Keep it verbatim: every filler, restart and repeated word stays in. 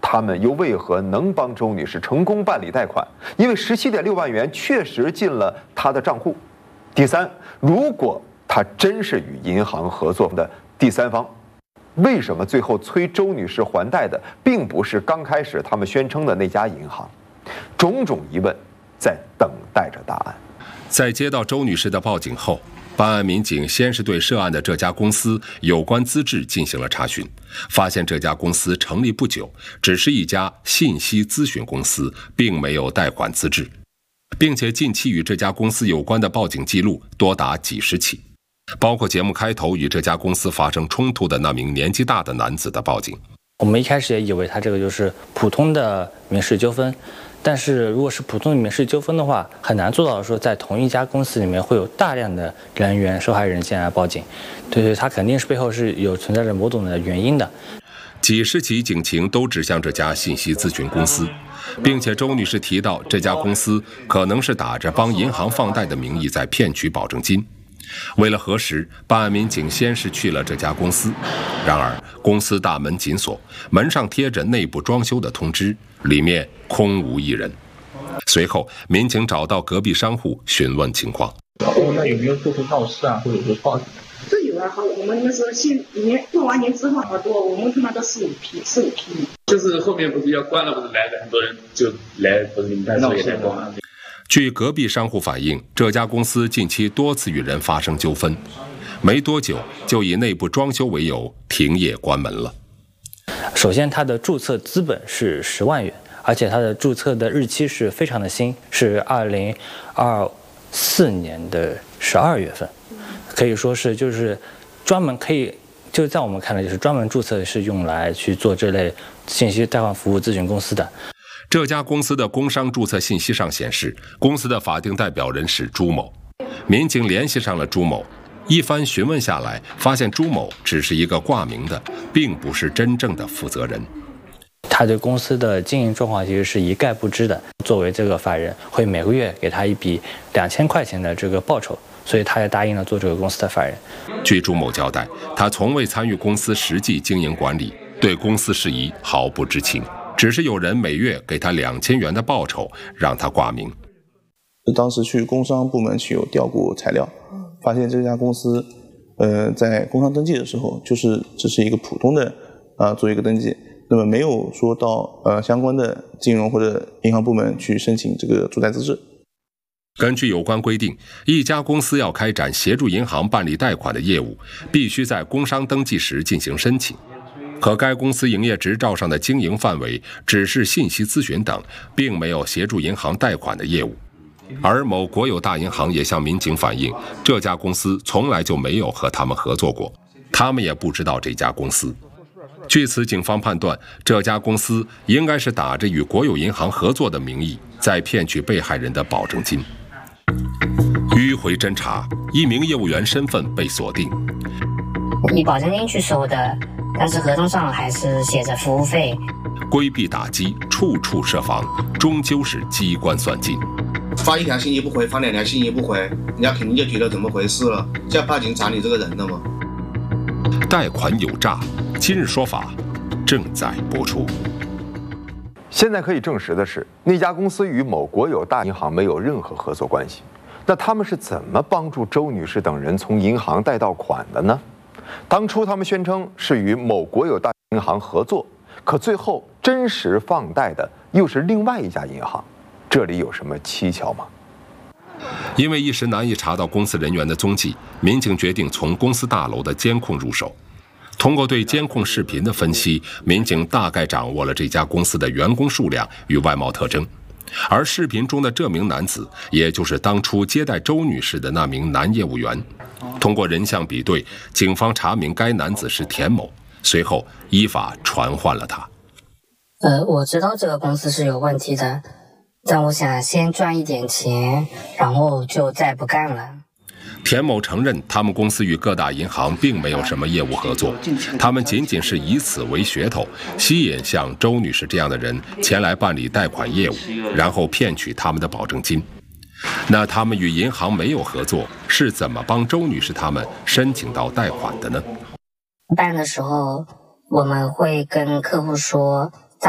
他们又为何能帮周女士成功办理贷款？因为十七点六万元确实进了她的账户。第三，如果她真是与银行合作的第三方，为什么最后催周女士还贷的并不是刚开始他们宣称的那家银行？种种疑问在等待着答案。 在接到周女士的报警后，办案民警先是对涉案的这家公司有关资质进行了查询，发现这家公司成立不久，只是一家信息咨询公司，并没有贷款资质，并且近期与这家公司有关的报警记录多达几十起，包括节目开头与这家公司发生冲突的那名年纪大的男子的报警。 我们一开始也以为他这个就是普通的民事纠纷，但是如果是普通的民事纠纷的话，很难做到说在同一家公司里面会有大量的人员受害人进来报警，对对，他肯定是背后是有存在着某种的原因的。 几十起警情都指向这家信息咨询公司，并且周女士提到这家公司可能是打着帮银行放贷的名义在骗取保证金。为了核实，办案民警先是去了这家公司，然而公司大门紧锁，门上贴着内部装修的通知，里面空无一人。随后民警找到隔壁商户询问情况。 哦，那有没有做出闹事啊，或者说报警？ 这有啊，好，我们那时候现年过完年之后好多，我们他妈都四五批，四五批。 就是后面不是要关了，不是来了很多人就来，不是你们办事也来过吗？ 据隔壁商户反映，这家公司近期多次与人发生纠纷，没多久就以内部装修为由停业关门了。 首先，它的注册资本是十万元，而且它的注册的日期是非常的新，是二零二四年的十二月份，可以说是就是专门可以就在我们看来就是专门注册是用来去做这类信息贷款服务咨询公司的。 这家公司的工商注册信息上显示，公司的法定代表人是朱某。民警联系上了朱某，一番询问下来，发现朱某只是一个挂名的，并不是真正的负责人。 他对公司的经营状况其实是一概不知的。作为这个法人，会每个月给他一笔两千块钱的这个报酬，所以他也答应了做这个公司的法人。 据朱某交代，他从未参与公司实际经营管理，对公司事宜毫不知情。只是有人每月给他两千元的报酬，让他挂名。 当时去工商部门去有调过材料，发现这家公司，呃，在工商登记的时候，就是只是一个普通的啊、呃、做一个登记，那么没有说到呃相关的金融或者银行部门去申请这个助贷资质。 根据有关规定，一家公司要开展协助银行办理贷款的业务，必须在工商登记时进行申请。可该公司营业执照上的经营范围只是信息咨询等，并没有协助银行贷款的业务。而某国有大银行也向民警反映，这家公司从来就没有和他们合作过，他们也不知道这家公司。据此，警方判断这家公司应该是打着与国有银行合作的名义，在骗取被害人的保证金。迂回侦查，一名业务员身份被锁定， 以保证金去收的，但是合同上还是写着服务费。 规避打击，处处设防，终究是机关算尽。 发一条信息不回，发两条信息不回，人家肯定就觉得怎么回事了，就要报警查你这个人了吗？ 贷款有诈，今日说法正在播出。 现在可以证实的是，那家公司与某国有大银行没有任何合作关系。那他们是怎么帮助周女士等人从银行贷到款的呢？当初他们宣称是与某国有大银行合作，可最后真实放贷的又是另外一家银行，这里有什么蹊跷吗？ 因为一时难以查到公司人员的踪迹，民警决定从公司大楼的监控入手。通过对监控视频的分析，民警大概掌握了这家公司的员工数量与外貌特征。而视频中的这名男子，也就是当初接待周女士的那名男业务员。通过人像比对，警方查明该男子是田某，随后依法传唤了他。 呃，我知道这个公司是有问题的，但我想先赚一点钱，然后就再不干了。 田某承认，他们公司与各大银行并没有什么业务合作，他们仅仅是以此为噱头，吸引像周女士这样的人前来办理贷款业务，然后骗取他们的保证金。那他们与银行没有合作，是怎么帮周女士他们申请到贷款的呢？ 办的时候，我们会跟客户说，